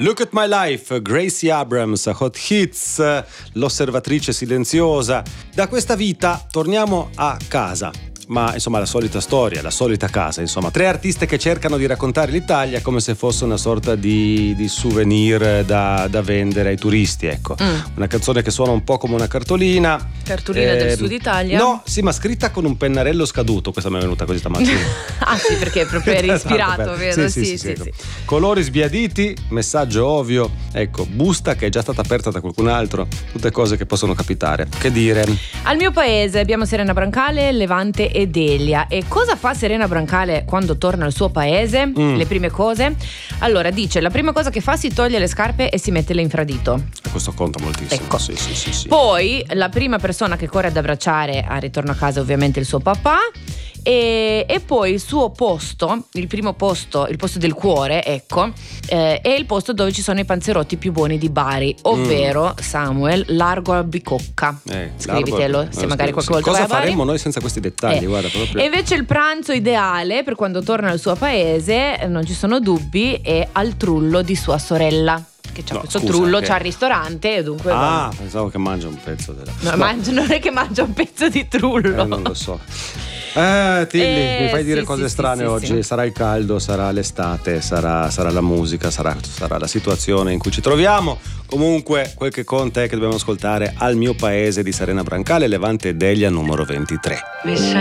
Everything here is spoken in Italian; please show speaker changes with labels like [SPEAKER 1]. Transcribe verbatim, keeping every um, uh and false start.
[SPEAKER 1] Look at My Life, Gracie Abrams, Hot Hits, l'osservatrice silenziosa. Da questa vita torniamo a casa. Ma insomma la solita storia, la solita casa, insomma tre artiste che cercano di raccontare l'Italia come se fosse una sorta di, di souvenir da, da vendere ai turisti, ecco. Mm. Una canzone che suona un po' come una cartolina.
[SPEAKER 2] Cartolina eh, del Sud Italia?
[SPEAKER 1] No, sì, ma scritta con un pennarello scaduto. Questa mi è venuta così stamattina.
[SPEAKER 2] Ah sì, perché proprio eri ispirato, vero?
[SPEAKER 1] Sì, sì, sì,
[SPEAKER 2] sì,
[SPEAKER 1] sì,
[SPEAKER 2] sì,
[SPEAKER 1] ecco. Colori sbiaditi, messaggio ovvio, ecco, busta che è già stata aperta da qualcun altro, tutte cose che possono capitare. Che dire?
[SPEAKER 2] Al mio paese abbiamo Serena Brancale, Levante e Delia. E cosa fa Serena Brancale quando torna al suo paese? Mm. Le prime cose? Allora dice, la prima cosa che fa, si toglie le scarpe e si mette l'infradito.
[SPEAKER 1] E questo conta moltissimo.
[SPEAKER 2] Ecco.
[SPEAKER 1] Sì, sì, sì, sì.
[SPEAKER 2] Poi la prima persona che corre ad abbracciare al ritorno a casa ovviamente il suo papà. E, e poi il suo posto, il primo posto, il posto del cuore, ecco, eh, è il posto dove ci sono i panzerotti più buoni di Bari, ovvero mm. Samuel, Largo Albicocca. Eh, Scrivitelo se magari qualche volta
[SPEAKER 1] cosa
[SPEAKER 2] vai a Bari.
[SPEAKER 1] faremmo noi senza questi dettagli?
[SPEAKER 2] Eh.
[SPEAKER 1] Guarda, proprio.
[SPEAKER 2] E invece il pranzo ideale per quando torna al suo paese, non ci sono dubbi, è al trullo di sua sorella. Che c'ha no, questo scusa, trullo, che... c'ha il ristorante e dunque.
[SPEAKER 1] Ah,
[SPEAKER 2] va...
[SPEAKER 1] pensavo che mangia un pezzo della.
[SPEAKER 2] No, no. Mangia, non è che mangia un pezzo di trullo.
[SPEAKER 1] Eh, non lo so. Eh, Tilly,
[SPEAKER 2] eh,
[SPEAKER 1] mi fai dire
[SPEAKER 2] sì,
[SPEAKER 1] cose
[SPEAKER 2] sì,
[SPEAKER 1] strane
[SPEAKER 2] sì,
[SPEAKER 1] oggi.
[SPEAKER 2] sì.
[SPEAKER 1] Sarà il caldo, sarà l'estate, sarà, sarà la musica, sarà, sarà la situazione in cui ci troviamo. Comunque, quel che conta è che dobbiamo ascoltare Al mio paese di Serena Brancale, Levante e Delia, numero ventitré.